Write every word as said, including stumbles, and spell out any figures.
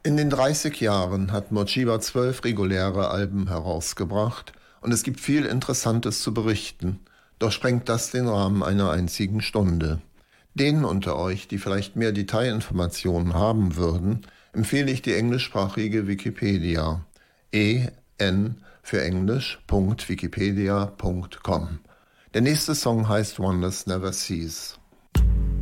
In den dreißig Jahren hat Morcheeba zwölf reguläre Alben herausgebracht und es gibt viel Interessantes zu berichten, doch sprengt das den Rahmen einer einzigen Stunde. Denen unter euch, die vielleicht mehr Detailinformationen haben würden, empfehle ich die englischsprachige Wikipedia. en für Englisch, Punkt wikipedia Punkt com. Der nächste Song heißt Wonders Never Cease.